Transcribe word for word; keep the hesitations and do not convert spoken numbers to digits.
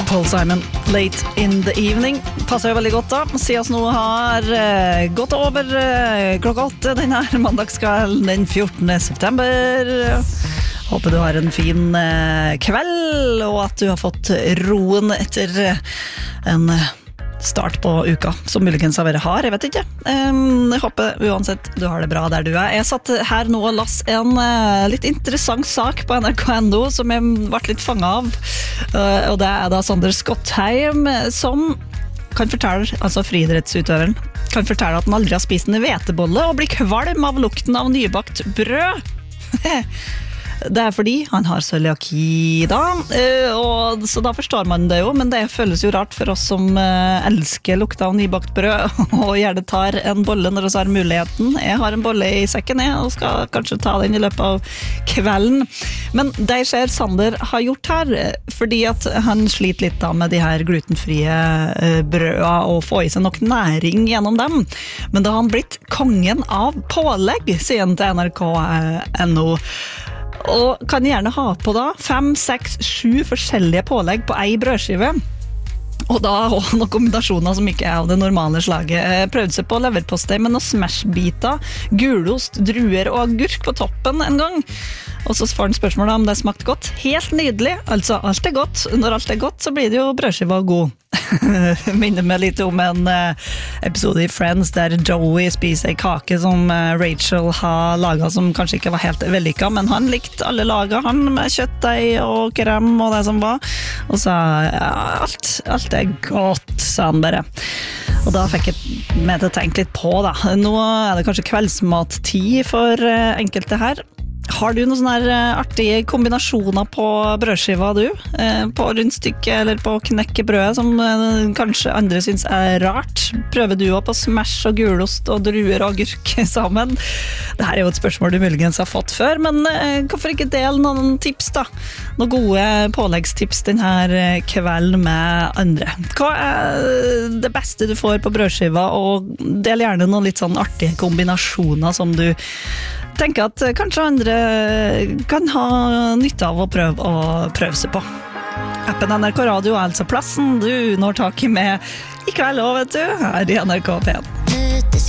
Paul Simon, Late in the Evening. Passer jo veldig godt da, siden oss nå har uh, gått over uh, klokka åtte denne mandagskvelden den fjortende september. Håper du har en fin uh, kveld, og at du har fått roen etter uh, en uh, start på uka, som muligens har vært hard, jeg vet ikke. Um, jeg håper uansett du har det bra der du er. Jeg satt her nå og las en uh, litt interessant sak på N R K punkt N O som jeg ble litt fanget av, uh, og det er da Sander Skottheim som kan fortelle, altså friidrettsutøveren, kan fortelle at han aldri har spist en hvetebolle og blir kvalm av lukten av nybakt brød. Det er fordi han har cøliaki da, og så da forstår man det jo, men det føles jo rart for oss som elsker lukta av nybakt brød, og gjerne tar en bolle når vi har muligheten. Jeg har en bolle i sekken jeg, og skal kanskje ta den i løpet av kvelden. Men det ser Sander har gjort her, fordi at han sliter litt da med de her glutenfrie brødene, og få i seg nok næring gjennom dem. Men da har han blitt kongen av pålegg, sier han til N R K punkt N O. Og kan gjerne ha på da fem, seks, sju forskjellige pålegg på ei brødskive. Og da og noen kombinasjoner som ikke er av det normale slaget. Jeg prøvde seg på leverpostei med noen smashbiter, gulost, druer og agurk på toppen en gang. Og så får han spørsmålet om det smakte godt. Helt nydelig, altså alt er godt. Når alt er godt så blir det jo brødskiva god. Minner meg litt om en episode i Friends der Joey spiser en kake som Rachel har laget som kanskje ikke var helt vellykket, men han likte alle laget, han med kjøttdeig og krem og det som var, og sa ja, alt, alt er godt, sa han bare. Og da fikk jeg med til å tenke litt på da. Nå er det kanskje kveldsmattid for enkelte her. Har du noen sånne her artige kombinasjoner på brødskiva du? På rundstykke eller på knekkebrødet som kanskje andre synes er rart? Prøver du også på smash og gulost og druer og agurk sammen? Dette er jo et spørsmål du muligens har fått før, men hvorfor ikke dele noen tips da? Noen gode påleggstips denne kvelden med andre. Hva er det beste du får på brødskiva? Og del gjerne noen litt sånn artige kombinasjoner som du tenker at kanskje andre kan ha nytte av å prøve, å prøve seg på. Appen N R K Radio er altså plassen du når tak i med i kveld også, vet du, her i N R K P en.